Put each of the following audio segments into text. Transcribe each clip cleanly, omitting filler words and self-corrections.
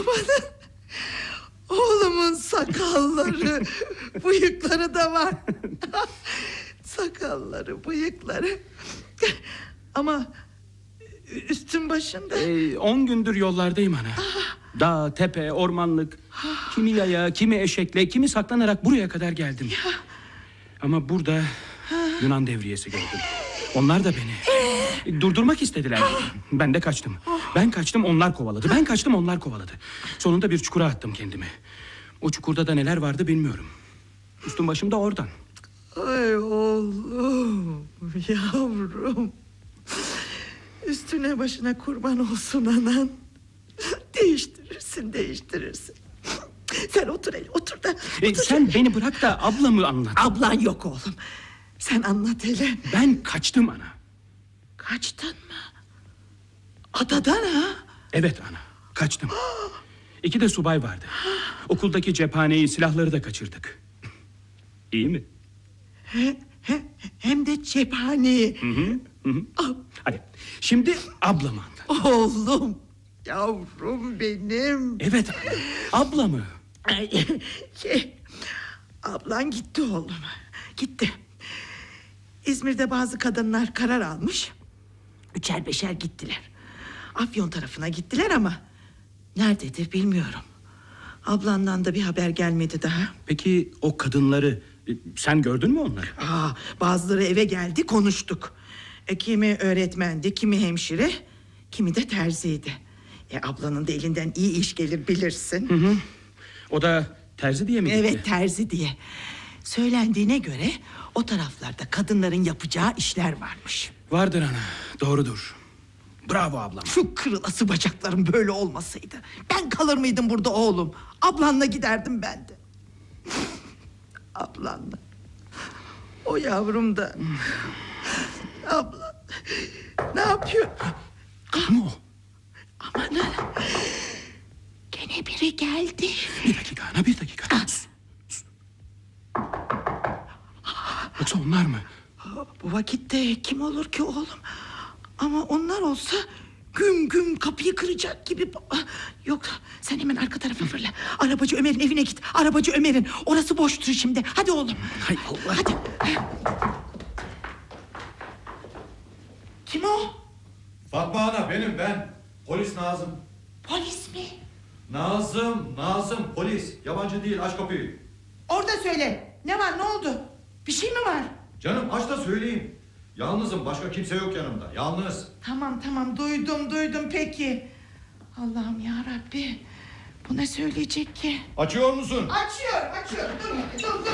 Oğlumun sakalları, bıyıkları da var. Sakalları, bıyıkları. Ama üstün başında. 10 gündür yollardayım ana. Dağ, tepe, ormanlık. Kimi yaya, kimi eşekle, kimi saklanarak buraya kadar geldim. Ama burada Yunan devriyesi gördüm. Onlar da beni durdurmak istediler. Ben de kaçtım. Ben kaçtım, onlar kovaladı. Ben kaçtım, onlar kovaladı. Sonunda bir çukura attım kendimi. O çukurda da neler vardı bilmiyorum. Üstüm başım da oradan. Ay oğlum, yavrum. Üstüne başına kurban olsun anan. Değiştirirsin. Sen otur hele, otur da. Sen beni bırak da ablamı anlat. Ablan yok oğlum. Sen anlat hele. Ben kaçtım ana. Kaçtın mı? Adadan ha? Evet ana, kaçtım. 2 de subay vardı. Okuldaki cephaneyi, silahları da kaçırdık. İyi mi? Hem de cephaneyi. Hadi şimdi ablamı anlat. Oğlum, yavrum benim. Evet ana, ablamı. Ablan gitti oğlum. Gitti. İzmir'de bazı kadınlar karar almış. 3'er 5'er gittiler. Afyon tarafına gittiler ama nerededir bilmiyorum. Ablandan da bir haber gelmedi daha. Peki o kadınları sen gördün mü onları? Bazıları eve geldi, konuştuk. Kimi öğretmendi, kimi hemşire, kimi de terziydi. Ablanın da elinden iyi iş gelir bilirsin. O da terzi diye mi gitti? Evet, terzi diye. Söylendiğine göre o taraflarda kadınların yapacağı işler varmış. Vardır ana, doğrudur. Bravo ablam. Şu kırılası bacaklarım böyle olmasaydı ben kalır mıydım burada oğlum? Ablanla giderdim ben de. Ablanla. O yavrum da. Abla ne yapıyor? Kim o? Amanın. Gene biri geldi. Bir dakika ana, bir dakika. Sus. Yoksa onlar mı? Bu vakitte kim olur ki oğlum? Ama onlar olsa güm güm kapıyı kıracak gibi. Yok, sen hemen arka tarafa fırla. Arabacı Ömer'in evine git. Arabacı Ömer'in. Orası boştur şimdi. Hadi oğlum. Hay Allah. Hadi. Kim o? Fatma Ana benim ben. Polis Nazım. Polis mi? Nazım polis. Yabancı değil, aç kapıyı. Orada söyle. Ne var, ne oldu? Bir şey mi var? Canım aç da söyleyeyim. Yalnızım, başka kimse yok yanımda. Yalnız. Tamam duydum peki. Allah'ım ya Rabbi. Bu ne söyleyecek ki? Açıyor musun? Açıyor. Dur.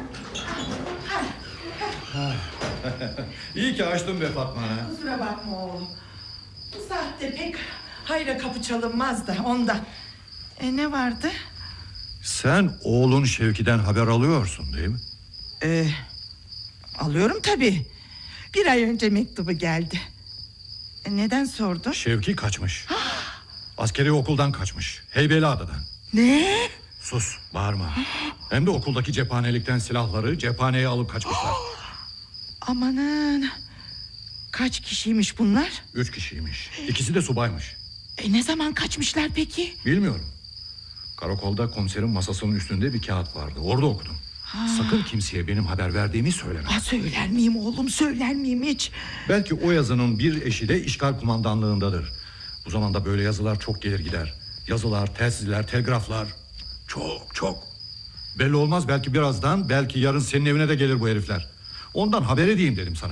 İyi ki açtım be Fatma Ana. Kusura bakma oğlum. Bu saatte pek hayra kapı çalınmaz da ondan. Ne vardı? Sen oğlun Şevki'den haber alıyorsun değil mi? Alıyorum tabii. Bir ay önce mektubu geldi. Neden sordun? Şevki kaçmış. Askeri okuldan kaçmış. Heybeliada'dan. Ne? Sus, bağırma. Hem de okuldaki cephanelikten silahları cephaneye alıp kaçmışlar. Amanın. Kaç kişiymiş bunlar? 3 kişiymiş. İkisi de subaymış. Ne zaman kaçmışlar peki? Bilmiyorum. Karakolda komiserin masasının üstünde bir kağıt vardı. Orada okudum. Sakın kimseye benim haber verdiğimi söyleme. Söyler miyim oğlum, söyler miyim hiç? Belki o yazının bir eşi de işgal kumandanlığındadır. Bu zamanda böyle yazılar çok gelir gider. Yazılar, telsizler, telgraflar. Çok. Belli olmaz, belki birazdan, belki yarın senin evine de gelir bu herifler. Ondan haber edeyim dedim sana.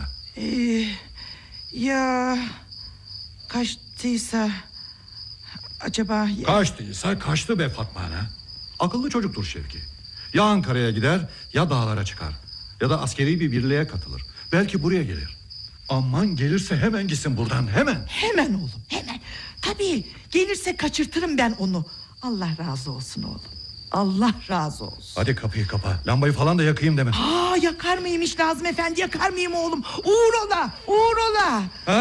Ya kaçtıysa acaba... Kaçtıysa kaçtı be Fatma Ana. Akıllı çocuktur Şevki. Ya Ankara'ya gider ya dağlara çıkar. Ya da askeri bir birliğe katılır. Belki buraya gelir. Aman gelirse hemen gitsin buradan, hemen. Hemen oğlum, hemen. Tabii gelirse kaçırtırım ben onu. Allah razı olsun oğlum. Allah razı olsun. Hadi kapıyı kapa. Lambayı falan da yakayım deme. Yakar mıyım hiç Nazım Efendi, yakar mıyım oğlum? Uğur ola.